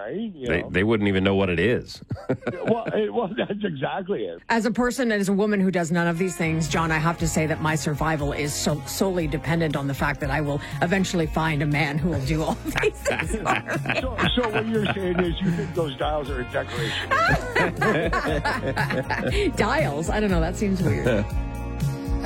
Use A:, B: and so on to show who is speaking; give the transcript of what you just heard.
A: right?
B: They wouldn't even know what it is.
A: well, that's exactly it.
C: As a person, as a woman who does none of these things, John, I have to say that my survival is solely dependent on the fact that I will eventually find a man who will do all of these things for me.
A: So what you're saying is you think those dials are a decoration?
C: Dials? I don't know. That seems weird.